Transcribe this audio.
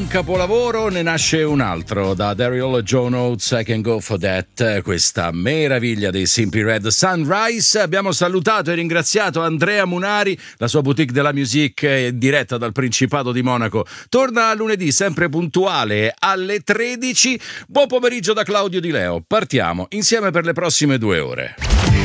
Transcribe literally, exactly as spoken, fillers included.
un capolavoro ne nasce un altro, da Daryl John Oates, I Can Go For That, questa meraviglia dei Simply Red. Sunrise. Abbiamo salutato e ringraziato Andrea Munari, la sua boutique della musique diretta dal Principato di Monaco torna lunedì sempre puntuale alle tredici. Buon pomeriggio da Claudio Di Leo, partiamo insieme per le prossime due ore.